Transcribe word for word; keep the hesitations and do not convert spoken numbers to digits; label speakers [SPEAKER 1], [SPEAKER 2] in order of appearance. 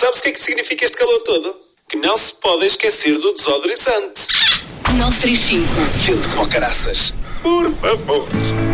[SPEAKER 1] Sabes o que é que significa este calor todo? Que não se podem esquecer do desodorizante.
[SPEAKER 2] nove três cinco.
[SPEAKER 1] Quente como caraças. Por favor.